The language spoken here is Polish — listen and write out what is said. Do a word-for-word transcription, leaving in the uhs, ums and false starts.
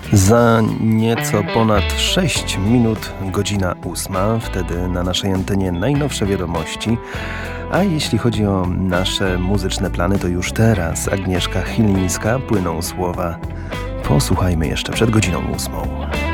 Za nieco ponad sześć minut godzina ósma, wtedy na naszej antenie najnowsze wiadomości. A jeśli chodzi o nasze muzyczne plany, to już teraz Agnieszka Chylińska, płyną słowa. Posłuchajmy jeszcze przed godziną ósmą.